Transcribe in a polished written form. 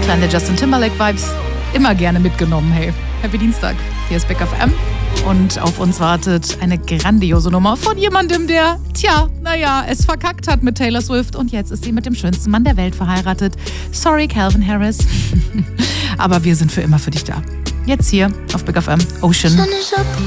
Kleine Justin Timberlake-Vibes. Immer gerne mitgenommen, hey. Happy Dienstag. Hier ist Big FM. Und auf uns wartet eine grandiose Nummer von jemandem, der, es verkackt hat mit Taylor Swift. Und jetzt ist sie mit dem schönsten Mann der Welt verheiratet. Sorry, Calvin Harris. Aber wir sind für immer für dich da. Jetzt hier auf Big FM. Ocean.